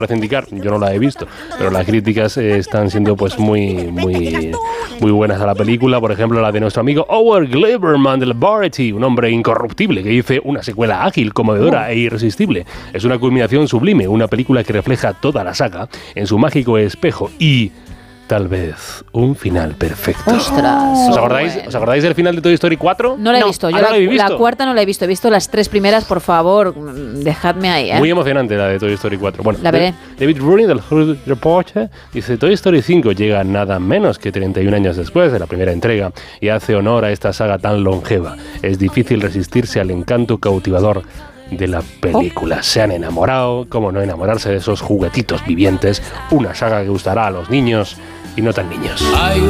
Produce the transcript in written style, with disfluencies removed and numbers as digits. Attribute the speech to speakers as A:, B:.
A: parece indicar, yo no la he visto, pero las críticas están siendo pues muy buenas a la película. Por ejemplo, la de nuestro amigo Howard Gleiberman de Variety, un hombre incorruptible que dice una secuela ágil, conmovedora e irresistible. Es una culminación sublime, una película que refleja toda la saga en su mágico espejo y tal vez un final perfecto.
B: ¡Ostras!
A: ¿Os acordáis del final de Toy Story 4?
B: No la he visto. Yo la cuarta no la he visto. He visto las 3 primeras, por favor, dejadme ahí.
A: Muy emocionante la de Toy Story 4. Bueno,
B: la veré.
A: David Rooney del Hollywood Reporter dice: Toy Story 5 llega nada menos que 31 años después de la primera entrega y hace honor a esta saga tan longeva. Es difícil resistirse al encanto cautivador de la película. Se han enamorado, cómo no enamorarse de esos juguetitos vivientes, una saga que gustará a los niños y no tan niños.